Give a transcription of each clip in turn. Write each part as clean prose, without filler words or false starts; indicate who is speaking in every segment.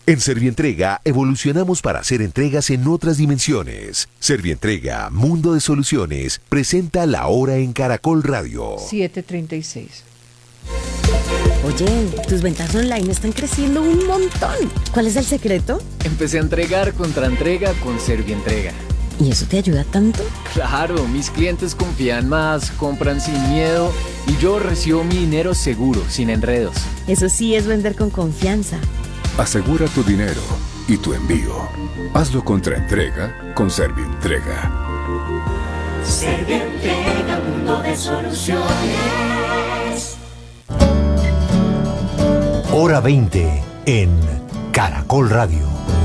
Speaker 1: En Servientrega evolucionamos para hacer entregas en otras dimensiones. Servientrega, Mundo de Soluciones, presenta La Hora en Caracol Radio.
Speaker 2: 7:36.
Speaker 3: Oye, tus ventas online están creciendo un montón. ¿Cuál es el secreto?
Speaker 4: Empecé a entregar contra entrega con Servientrega.
Speaker 3: ¿Y eso te ayuda tanto?
Speaker 4: Claro, mis clientes confían más, compran sin miedo y yo recibo mi dinero seguro, sin enredos.
Speaker 3: Eso sí es vender con confianza.
Speaker 5: Asegura tu dinero y tu envío. Hazlo contra entrega con Servientrega.
Speaker 6: Servientrega, mundo de soluciones.
Speaker 7: Hora 20 en Caracol Radio.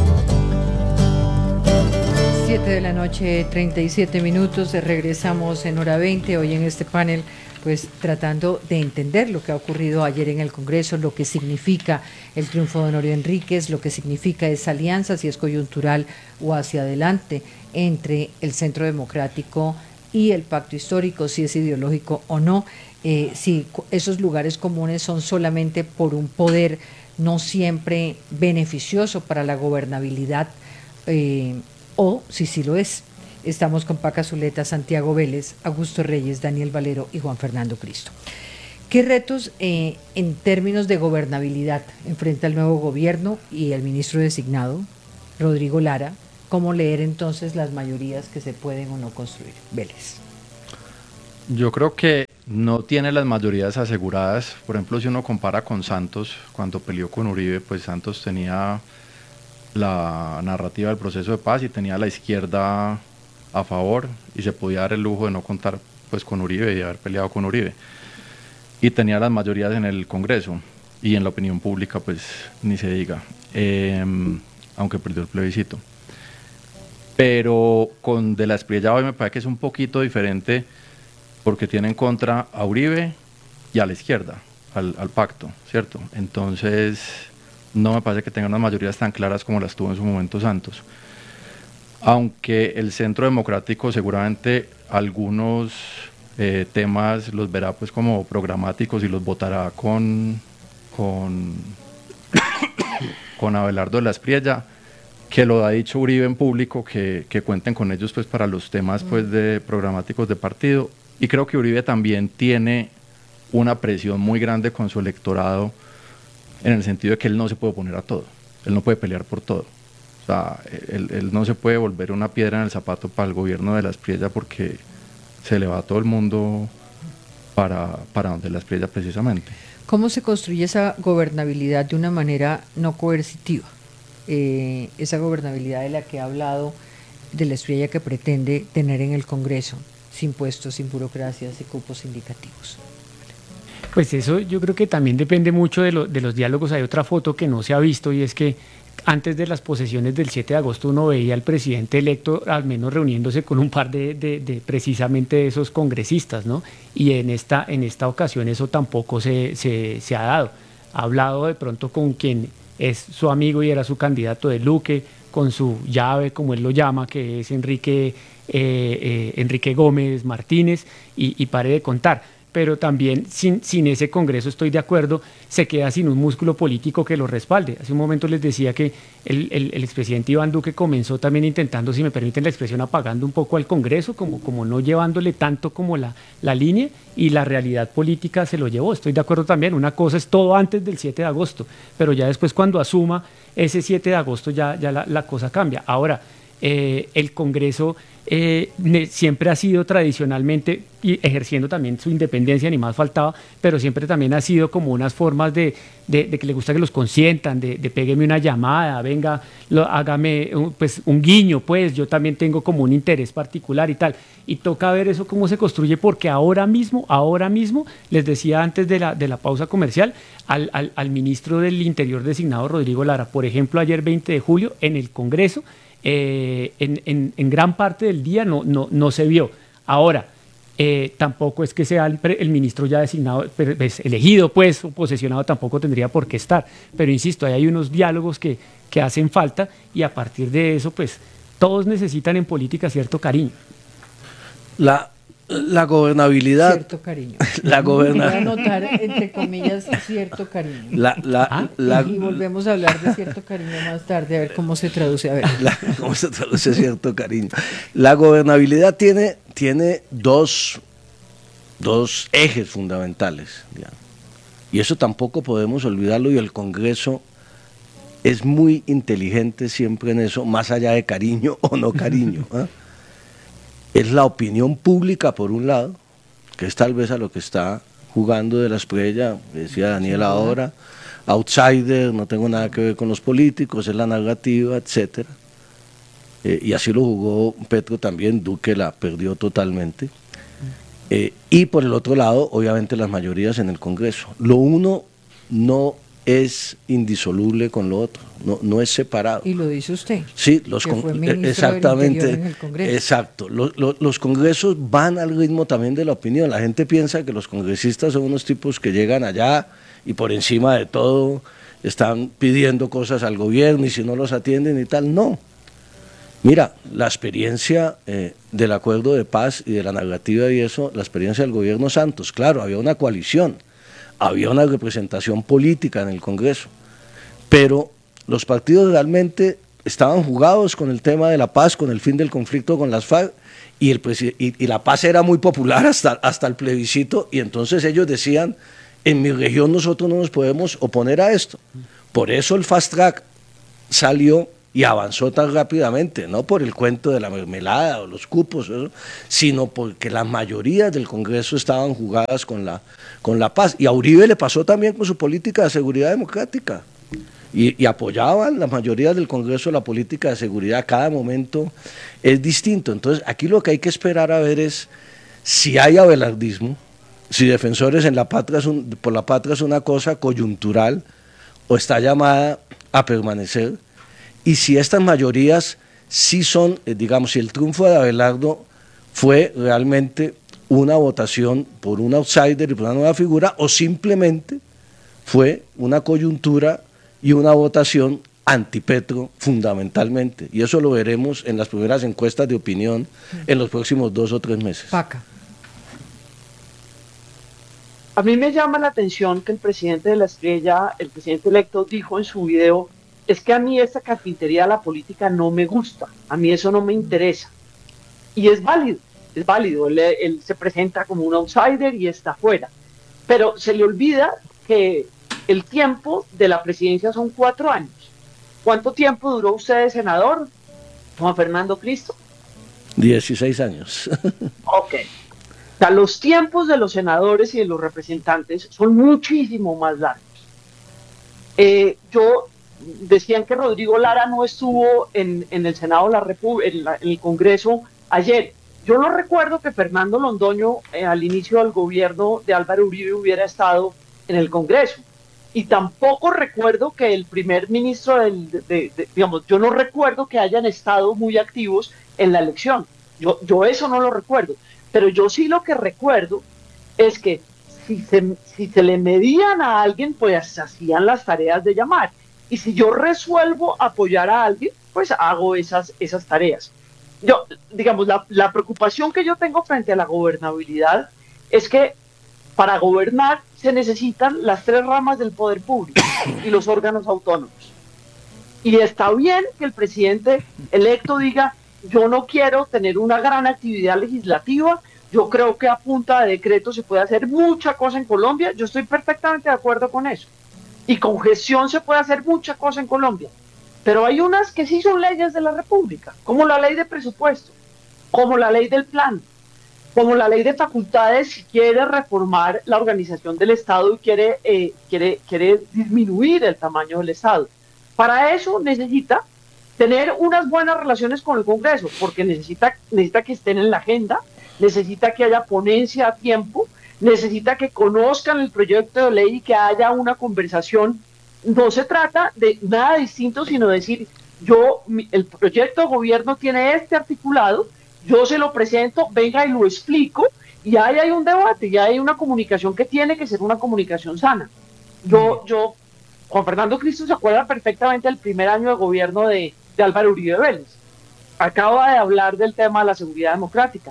Speaker 2: 7:37 p.m. Regresamos en Hora 20, hoy en este panel, pues tratando de entender lo que ha ocurrido ayer en el Congreso, lo que significa el triunfo de Honorio Enríquez, lo que significa esa alianza, si es coyuntural o hacia adelante, entre el Centro Democrático y el Pacto Histórico, si es ideológico o no, si esos lugares comunes son solamente por un poder no siempre beneficioso para la gobernabilidad, o si sí lo es. Estamos con Paca Zuleta, Santiago Vélez, Augusto Reyes, Daniel Valero y Juan Fernando Cristo. ¿Qué retos en términos de gobernabilidad enfrenta el nuevo gobierno y el ministro designado, Rodrigo Lara? ¿Cómo leer entonces las mayorías que se pueden o no construir? Vélez.
Speaker 8: Yo creo que no tiene las mayorías aseguradas. Por ejemplo, si uno compara con Santos, cuando peleó con Uribe, pues Santos tenía la narrativa del proceso de paz y tenía a la izquierda a favor y se podía dar el lujo de no contar pues con Uribe y haber peleado con Uribe, y tenía las mayorías en el Congreso y en la opinión pública pues ni se diga, aunque perdió el plebiscito. Pero con De la Espriella hoy me parece que es un poquito diferente, porque tiene en contra a Uribe y a la izquierda, al pacto, ¿cierto? Entonces no me parece que tenga unas mayorías tan claras como las tuvo en su momento Santos. Aunque el Centro Democrático seguramente algunos temas los verá pues como programáticos y los votará con Abelardo de la Espriella, que lo ha dicho Uribe en público, que cuenten con ellos pues para los temas pues de programáticos de partido. Y creo que Uribe también tiene una presión muy grande con su electorado, en el sentido de que él no se puede oponer a todo, él no puede pelear por todo. O sea, él no se puede volver una piedra en el zapato para el gobierno de la Espriella, porque se le va a todo el mundo para donde la Espriella precisamente.
Speaker 2: ¿Cómo se construye esa gobernabilidad de una manera no coercitiva? Esa gobernabilidad de la que ha hablado de la Espriella, que pretende tener en el Congreso, sin puestos, sin burocracias y cupos indicativos.
Speaker 9: Pues eso yo creo que también depende mucho de los diálogos. Hay otra foto que no se ha visto, y es que antes de las posesiones del 7 de agosto uno veía al presidente electo al menos reuniéndose con un par de precisamente de esos congresistas, ¿no? Y en esta ocasión eso tampoco se ha dado. Ha hablado de pronto con quien es su amigo y era su candidato de Luque, con su llave, como él lo llama, que es Enrique Gómez Martínez, y pare de contar. Pero también sin ese Congreso, estoy de acuerdo, se queda sin un músculo político que lo respalde. Hace un momento les decía que el expresidente Iván Duque comenzó también intentando, si me permiten la expresión, apagando un poco al Congreso, como no llevándole tanto como la línea, y la realidad política se lo llevó. Estoy de acuerdo también, una cosa es todo antes del 7 de agosto, pero ya después, cuando asuma ese 7 de agosto, ya la cosa cambia. Ahora, el Congreso siempre ha sido tradicionalmente, y ejerciendo también su independencia, ni más faltaba, pero siempre también ha sido como unas formas de que le gusta que los consientan, de pégueme una llamada, venga, hágame pues un guiño, pues yo también tengo como un interés particular y tal, y toca ver eso cómo se construye, porque ahora mismo, les decía antes de la pausa comercial, al ministro del Interior designado, Rodrigo Lara, por ejemplo, ayer 20 de julio en el Congreso, en gran parte del día no se vio. Ahora, tampoco es que sea el ministro ya designado, pues, elegido pues, o posesionado, tampoco tendría por qué estar, pero insisto, ahí hay unos diálogos que hacen falta, y a partir de eso pues todos necesitan en política cierto cariño.
Speaker 10: La gobernabilidad.
Speaker 2: Cierto cariño.
Speaker 10: La
Speaker 2: Voy a anotar, entre comillas, cierto cariño. Y volvemos a hablar de cierto cariño más tarde, a ver cómo se traduce. A ver.
Speaker 10: ¿Cómo se traduce cierto cariño? La gobernabilidad tiene dos ejes fundamentales, digamos. Y eso tampoco podemos olvidarlo, y el Congreso es muy inteligente siempre en eso, más allá de cariño o no cariño. Es la opinión pública, por un lado, que es tal vez a lo que está jugando de la Espriella, decía Daniel ahora, outsider, no tengo nada que ver con los políticos, es la narrativa, etcétera. Y así lo jugó Petro también, Duque la perdió totalmente. Y por el otro lado, obviamente las mayorías en el Congreso. Lo uno no es indisoluble con lo otro, no es separado.
Speaker 2: Y lo dice usted.
Speaker 10: Sí,
Speaker 2: exactamente. En el Congreso.
Speaker 10: Exacto. Los congresos van al ritmo también de la opinión. La gente piensa que los congresistas son unos tipos que llegan allá y por encima de todo están pidiendo cosas al gobierno y si no los atienden y tal. No. Mira, la experiencia del acuerdo de paz y de la narrativa y eso, la experiencia del gobierno Santos, claro, había una coalición, había una representación política en el Congreso, pero los partidos realmente estaban jugados con el tema de la paz, con el fin del conflicto con las FARC, y la paz era muy popular hasta el plebiscito, y entonces ellos decían, en mi región nosotros no nos podemos oponer a esto. Por eso el fast track salió y avanzó tan rápidamente, no por el cuento de la mermelada o los cupos, sino porque las mayorías del Congreso estaban jugadas con la paz. Y a Uribe le pasó también con su política de seguridad democrática. Y apoyaban las mayorías del Congreso la política de seguridad. Cada momento es distinto. Entonces, aquí lo que hay que esperar a ver es si hay abelardismo, si Defensores por la Patria es una cosa coyuntural o está llamada a permanecer, y si estas mayorías sí son, digamos, si el triunfo de Abelardo fue realmente una votación por un outsider y por una nueva figura, o simplemente fue una coyuntura y una votación anti-Petro fundamentalmente. Y eso lo veremos en las primeras encuestas de opinión en los próximos 2 o 3 meses.
Speaker 2: Paca.
Speaker 11: A mí me llama la atención que el presidente de la Espriella, el presidente electo, dijo en su video, es que a mí esta carpintería de la política no me gusta, a mí eso no me interesa. Y es válido, él se presenta como un outsider y está fuera. Pero se le olvida que el tiempo de la presidencia son 4 años. ¿Cuánto tiempo duró usted de senador, Juan Fernando Cristo?
Speaker 10: 16 años.
Speaker 11: Ok. O sea, los tiempos de los senadores y de los representantes son muchísimo más largos. Decían que Rodrigo Lara no estuvo en el Senado de la República, en el Congreso ayer. Yo no recuerdo que Fernando Londoño al inicio del gobierno de Álvaro Uribe hubiera estado en el Congreso. Y tampoco recuerdo que el primer ministro yo no recuerdo que hayan estado muy activos en la elección. Yo eso no lo recuerdo. Pero yo sí lo que recuerdo es que si se le medían a alguien, pues hacían las tareas de llamar. Y si yo resuelvo apoyar a alguien, pues hago esas tareas. La preocupación que yo tengo frente a la gobernabilidad es que para gobernar se necesitan las 3 ramas del poder público y los órganos autónomos. Y está bien que el presidente electo diga, yo no quiero tener una gran actividad legislativa, yo creo que a punta de decreto se puede hacer mucha cosa en Colombia, yo estoy perfectamente de acuerdo con eso. Y con gestión se puede hacer mucha cosa en Colombia. Pero hay unas que sí son leyes de la República, como la ley de presupuesto, como la ley del plan, como la ley de facultades si quiere reformar la organización del Estado y quiere disminuir el tamaño del Estado. Para eso necesita tener unas buenas relaciones con el Congreso, porque necesita que estén en la agenda, necesita que haya ponencia a tiempo, necesita que conozcan el proyecto de ley y que haya una conversación. No se trata de nada distinto, sino decir, el proyecto de gobierno tiene este articulado, yo se lo presento, venga y lo explico, y ahí hay un debate, y hay una comunicación que tiene que ser una comunicación sana. Juan Fernando Cristo se acuerda perfectamente del primer año de gobierno de Álvaro Uribe Vélez. Acaba de hablar del tema de la seguridad democrática.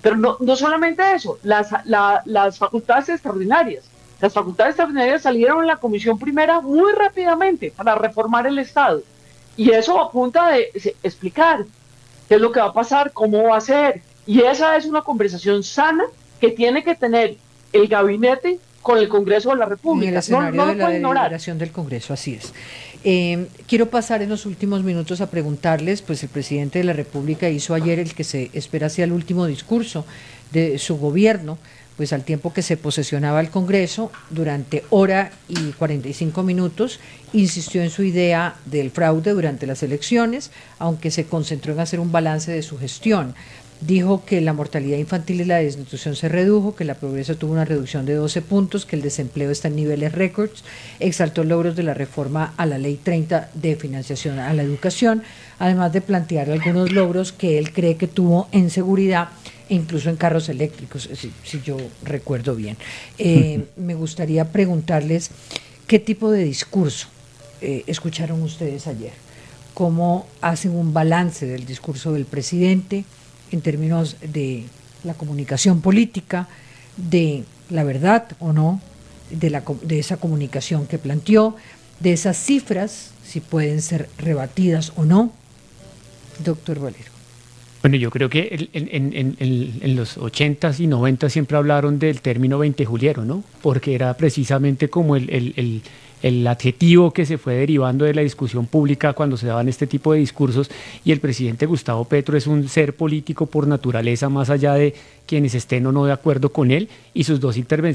Speaker 11: Pero no solamente eso, las facultades extraordinarias. Las facultades extraordinarias salieron en la Comisión Primera muy rápidamente para reformar el Estado. Y eso apunta de explicar qué es lo que va a pasar, cómo va a ser. Y esa es una conversación sana que tiene que tener el gabinete con el Congreso de la República.
Speaker 2: En el escenario
Speaker 11: no
Speaker 2: de
Speaker 11: lo
Speaker 2: la
Speaker 11: puede ignorar.
Speaker 2: deliberación del Congreso, así es. Quiero pasar en los últimos minutos a preguntarles, pues el presidente de la República hizo ayer el que se espera sea el último discurso de su gobierno, pues al tiempo que se posesionaba el Congreso, durante hora y 45 minutos, insistió en su idea del fraude durante las elecciones, aunque se concentró en hacer un balance de su gestión. Dijo que la mortalidad infantil y la desnutrición se redujo, que la pobreza tuvo una reducción de 12 puntos, que el desempleo está en niveles récords, exaltó logros de la reforma a la Ley 30 de financiación a la educación, además de plantear algunos logros que él cree que tuvo en seguridad e incluso en carros eléctricos, si yo recuerdo bien. Me gustaría preguntarles qué tipo de discurso escucharon ustedes ayer, cómo hacen un balance del discurso del presidente en términos de la comunicación política, de la verdad o no, de esa comunicación que planteó, de esas cifras, si pueden ser rebatidas o no. Doctor Valero.
Speaker 9: Bueno, yo creo que en los 80s y 90s siempre hablaron del término 20 juliero, ¿no? Porque era precisamente como el adjetivo que se fue derivando de la discusión pública cuando se daban este tipo de discursos, y el presidente Gustavo Petro es un ser político por naturaleza, más allá de quienes estén o no de acuerdo con él, y sus dos intervenciones